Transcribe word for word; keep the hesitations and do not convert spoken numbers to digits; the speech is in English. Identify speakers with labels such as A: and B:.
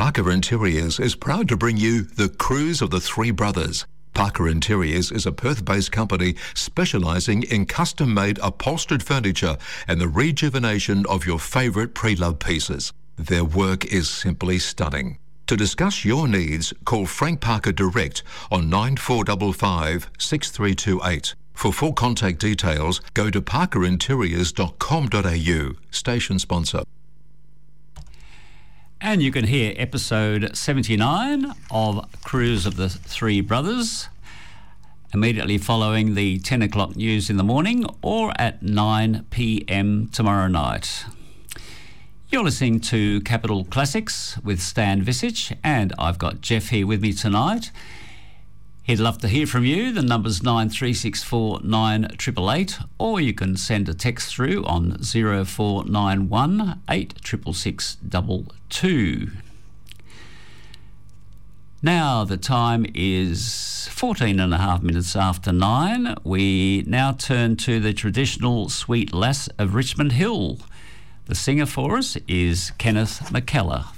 A: Parker Interiors is proud to bring you the Cruise of the Three Brothers. Parker Interiors is a Perth-based company specialising in custom-made upholstered furniture and the rejuvenation of your favourite pre-loved pieces. Their work is simply stunning. To discuss your needs, call Frank Parker direct on nine four five five, six three two eight. For full contact details, go to parker interiors dot com dot a u. Station sponsor.
B: And you can hear episode seventy-nine of Cruise of the Three Brothers immediately following the ten o'clock news in the morning or at nine p m tomorrow night. You're listening to Capital Classics with Stan Visage, and I've got Jeff here with me tonight. He'd love to hear from you. The number's nine three six four nine eight eight eight, or you can send a text through on zero four nine one eight six six six two two. Now the time is fourteen and a half minutes after nine. We now turn to the traditional Sweet Lass of Richmond Hill. The singer for us is Kenneth McKellar.